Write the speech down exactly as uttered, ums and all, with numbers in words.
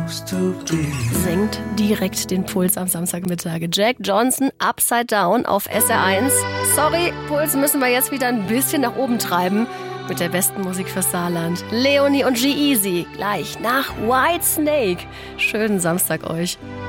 Senkt direkt den Puls am Samstagmittag. Jack Johnson, Upside Down auf S R eins. Sorry, Puls müssen wir jetzt wieder ein bisschen nach oben treiben. Mit der besten Musik fürs Saarland. Leonie und G-Eazy gleich nach Whitesnake. Schönen Samstag euch.